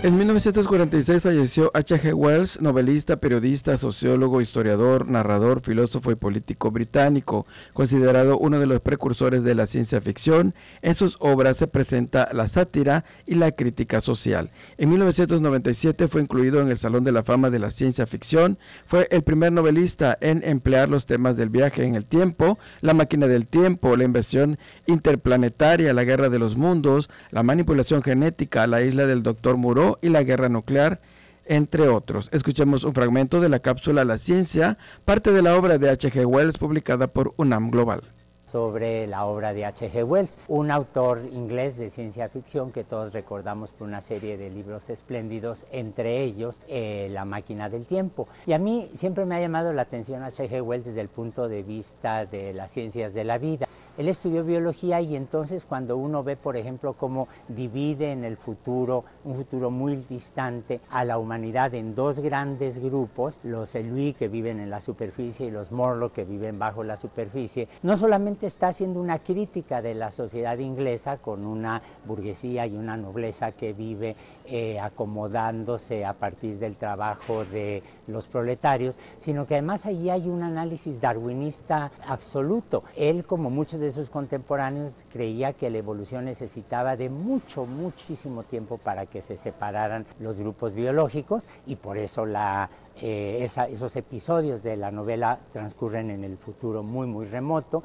En 1946 falleció H.G. Wells, novelista, periodista, sociólogo, historiador, narrador, filósofo y político británico, considerado uno de los precursores de la ciencia ficción. En sus obras se presenta la sátira y la crítica social. En 1997 fue incluido en el Salón de la Fama de la Ciencia Ficción. Fue el primer novelista en emplear los temas del viaje en el tiempo, la máquina del tiempo, la invasión interplanetaria, la guerra de los mundos, la manipulación genética, la isla del Dr. Moreau y la guerra nuclear, entre otros. Escuchemos un fragmento de la cápsula La Ciencia, parte de la obra de H.G. Wells publicada por UNAM Global. Sobre la obra de H.G. Wells, un autor inglés de ciencia ficción que todos recordamos por una serie de libros espléndidos, entre ellos La máquina del tiempo. Y a mí siempre me ha llamado la atención H.G. Wells desde el punto de vista de las ciencias de la vida. Él estudió biología y entonces cuando uno ve, por ejemplo, cómo divide en el futuro, un futuro muy distante, a la humanidad en dos grandes grupos, los Elui que viven en la superficie y los Morlock que viven bajo la superficie, no solamente está haciendo una crítica de la sociedad inglesa con una burguesía y una nobleza que vive acomodándose a partir del trabajo de los proletarios, sino que además allí hay un análisis darwinista absoluto. Él, como muchos de sus contemporáneos, creía que la evolución necesitaba de muchísimo tiempo para que se separaran los grupos biológicos y por eso esos episodios de la novela transcurren en el futuro muy remoto.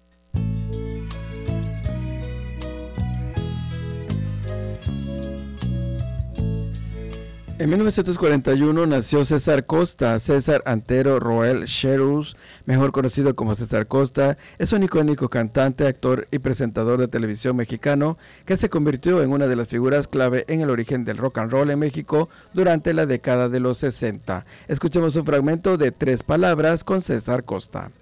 En 1941 nació César Costa. César Antero Roel Cherus, mejor conocido como César Costa, es un icónico cantante, actor y presentador de televisión mexicano que se convirtió en una de las figuras clave en el origen del rock and roll en México durante la década de los 60. Escuchemos un fragmento de 3 palabras con César Costa.